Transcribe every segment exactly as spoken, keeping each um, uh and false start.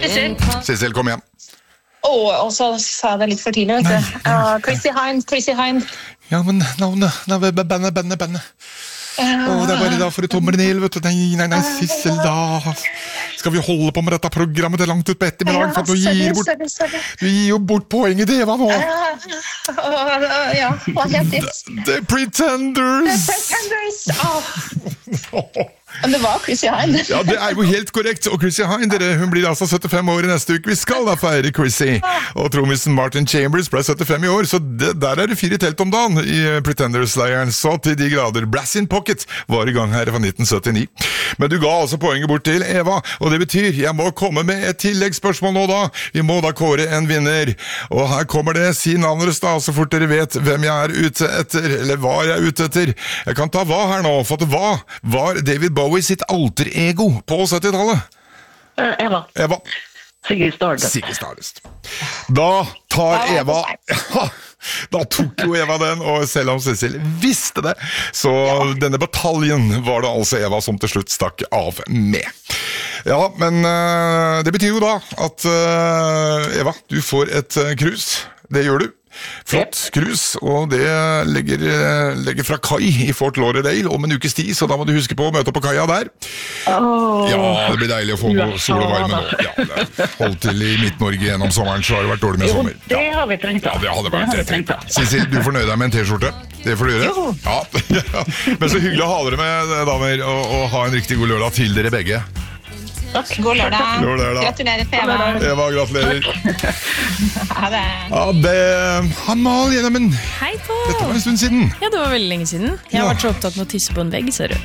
Sissel. Sissel, kom igjen. Åh, og så sa jeg det litt for tidlig, vet du. Uh, Chrissy Hind, Chrissy Hind. Ja, men navnet, navnet, bandet, bandet, bandet. Uh, Åh, det er bare da for å tommelen i, vet du. Nei, nei, nei, Sissel, da. Skal vi holde på med dette programmet til langt ut på ettermiddag, for at du gir bort, sorry, sorry. du gir jo bort poenget til Eva nå. Uh, uh, ja, hva heter det? The Pretenders. Pretenders, åh. Men det var Chrissy Hind. Ja, det er jo helt korrekt. Og Chrissy Hind, dere, hun blir altså syttifem år i neste uke. Vi skal da feire Chrissy. Og trommisen Martin Chambers ble syttifem i år, så det, der er det fire telt om dagen i Pretenders-leiren. Så til de grader. Brass in Pocket var i gang her fra nitten syttini. Men du ga altså poenget bort til Eva, og det betyr jeg må komme med et tilleggsspørsmål nå da. Vi må da kåre en vinner. Og her kommer det. Si navnet deres da, så fort dere vet hvem jeg er ute etter, eller hva jeg er ute etter. Jeg kan ta hva her nå, for at hva var David Bowie sitt alter ego på syttitallet? Uh, Eva. Eva. Sigrid Stardust. Sigrid Stardust. Da tar Eva... Ja, da tok jo Eva den, og selv om Cecil visste det, så denne bataljen var det altså Eva som til slutt stakk av med. Ja, men uh, det betyr jo da at uh, Eva, du får et uh, krus. Det gjør du. Flott krus, og det legger, legger fra kai i Fort Lauderdale om en ukes tid, så da må du huske på å møte opp på kaia der. Oh. Ja, det blir deilig å få noe sol og varme nå. Ja, hold til i Midt-Norge gjennom sommeren, så har det vært dårlig med Jo, sommer. det har vi trengt da. Ja, det hadde vært det trengt da. Cecil, du fornøyer deg med en t-skjorte? Det får du gjøre? Jo. Ja, men så hyggelig å ha dere med, damer, og, og ha en riktig god lørdag til dere begge. Takk. God lørdag. God lørdag. Gratulerer til Eva. Eva, gratulerer. Ha det. Ja, det... Amalie, men... Hei på! Dette var en stund siden. Ja, det var veldig lenge siden. Jeg har Ja. vært så opptatt med å tisse på en vegg, ser du.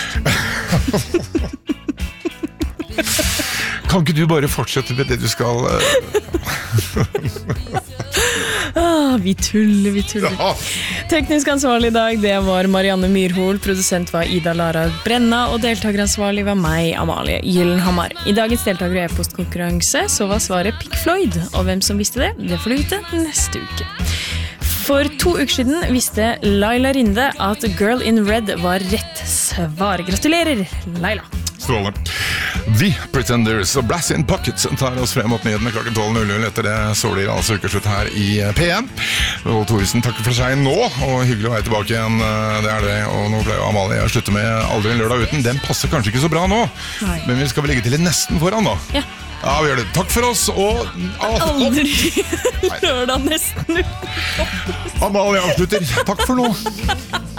Kan ikke du bare fortsette med det du skal... Ah, vi tuller, vi tuller. Ja. Teknisk ansvarlig i dag, det var Marianne Myrhol, produsent var Ida Lara Brenna, og deltakeransvarlig var meg, Amalie Gyllenhammar. I dagens deltaker- og e-postkonkurranse så var svaret Pink Floyd, og hvem som visste det, det får du vite neste uke. For to uker siden visste Laila Rinde at Girl in Red var rett svar. Gratulerer, Laila! Strålende. The Pretenders og Brass in Pocket tar oss frem mot nyhetene klokken tolv null null. Etter det så blir det altså ukeslutt her i P en. Og Thoresen takker for seg nå, og hyggelig å være tilbake igjen. Det er det, og nå ble jo Amalie å slutte med Aldri en lørdag uten. Den passer kanskje ikke så bra nå, Nei. men vi skal vel legge til en nesten foran da. Ja. Ja, vi gjør det. Takk for oss, og... Aldri lørdag nesten. Amalie avslutter. Takk for nå.